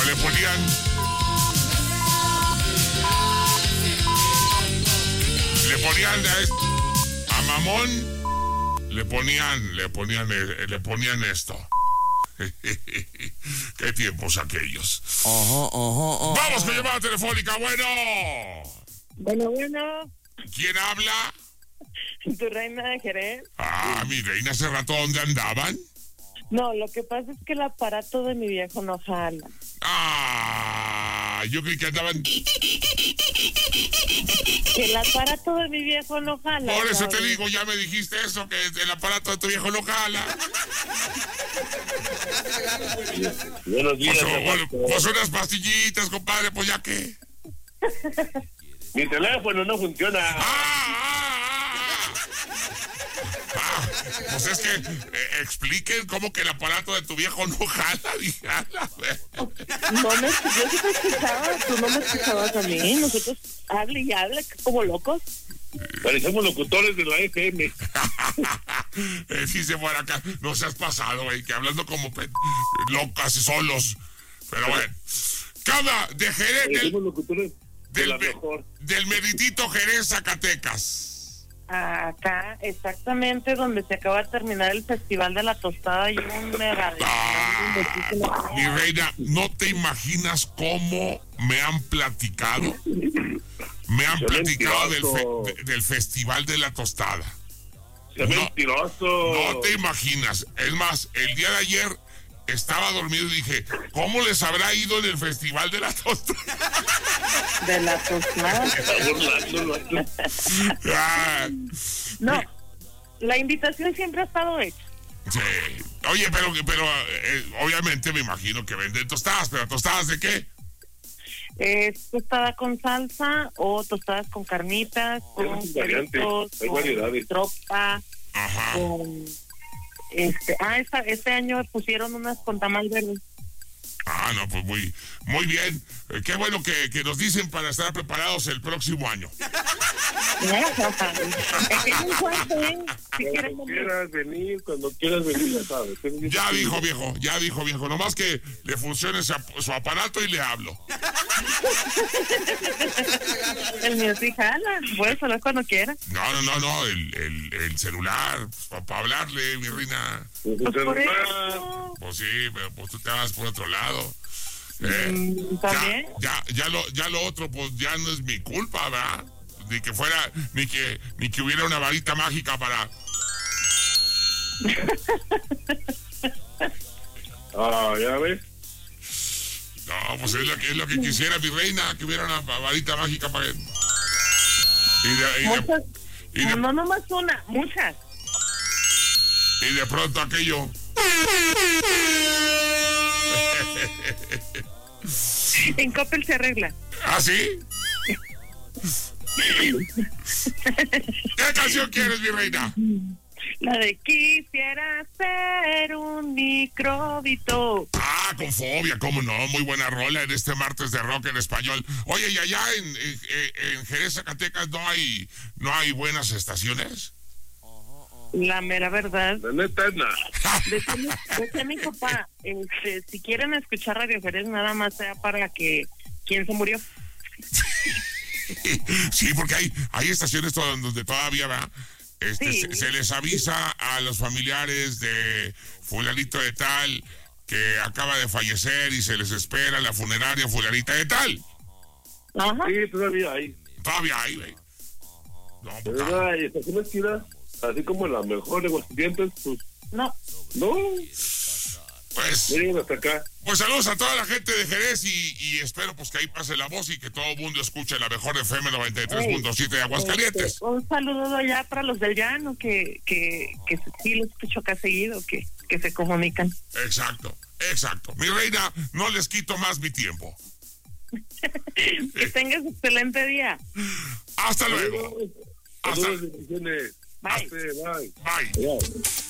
le ponían... Le ponían a mamón, le ponían esto. Qué tiempos aquellos. Vamos con llamada telefónica, bueno. Bueno. ¿Quién habla? Tu reina de Jerez. Mi reina, hace rato, ¿dónde andaban? No, lo que pasa es que el aparato de mi viejo no jala. Yo creí que andaban... Que el aparato de mi viejo no jala. Por eso ¿sabes? te digo, ya me dijiste eso, que el aparato de tu viejo no jala. Buenos días. Pues unas pastillitas, compadre, pues ya que... Mi teléfono no funciona. Pues es que expliquen cómo que el aparato de tu viejo no jala, No me, yo sí te escuchaba, tú no me escuchabas a mí. Nosotros hable y hable como locos. Parecemos locutores de la FM. Dice por acá, no seas pasado, güey, que hablando como locas solos. Pero bueno, cada de Jerez, del meritito Jerez, Zacatecas. Acá, exactamente donde se acaba de terminar el Festival de la Tostada y un mega... Mi reina, no te imaginas cómo me han platicado. Me han platicado del Festival de la Tostada. Mentiroso. No te imaginas. Es más, el día de ayer estaba dormido y dije, ¿cómo les habrá ido en el Festival de la Tostada? De la Tostada. No, la invitación siempre ha estado hecha. Sí. Oye, pero obviamente me imagino que venden tostadas, pero ¿tostadas de qué? Es tostada con salsa o tostadas con carnitas, con fritos, con tropa, con... Este año pusieron unas con tamal verde. No, pues muy bien. Qué bueno que nos dicen para estar preparados el próximo año. Cuando quieras venir, ya sabes. Ya dijo viejo. Nomás que le funcione su aparato y le hablo. El mío sí jala. Puedes hablar cuando quieras. No. El celular, para hablarle, mi reina. Pues por eso. Pues sí, pero pues tú te vas por otro lado. ¿También? Ya lo otro, pues ya no es mi culpa, ¿verdad? Ni que fuera, ni que hubiera una varita mágica para... ¿Ya ves? No, pues es lo que quisiera mi reina, que hubiera una varita mágica para... No nomás una, muchas. Y de pronto aquello... En Coppel se arregla. ¿Ah, sí? ¿Qué canción quieres, mi reina? La de quisiera ser un microbito. Con Fobia, cómo no, muy buena rola en este martes de rock en español. Oye, y allá en Jerez, Zacatecas, ¿no hay buenas estaciones? La mera verdad. La neta, nada. Decía mi papá, si quieren escuchar Radio Jerez, nada más sea para que... ¿Quién se murió? Sí, porque hay estaciones donde todavía va. Se les avisa a los familiares de fulanito de tal que acaba de fallecer y se les espera la funeraria fulanita de tal. Ajá. Sí, todavía hay. Todavía hay, güey. No, pero hay estaciones chidas, así como la mejor de Aguascalientes, pues... No. Pues... Miren hasta acá. Pues saludos a toda la gente de Jerez y espero pues que ahí pase la voz y que todo el mundo escuche la mejor FM 93.7 de Aguascalientes. Un saludo allá para los del llano que sí los escucho acá seguido, que se comunican. Exacto. Mi reina, no les quito más mi tiempo. Que tengas excelente día. Hasta luego. Saludos, bendiciones. Bye. Bye. Bye.